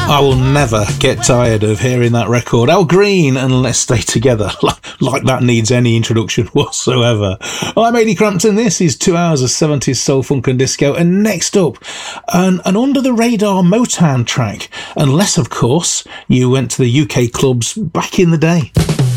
I will never get tired of hearing that record. Al Green and Let's Stay Together. Like that needs any introduction whatsoever. I'm Ady Crampton. This is 2 hours of 70s soul, funk and disco. And next up, an under-the-radar Motown track. Unless, of course, you went to the UK clubs back in the day.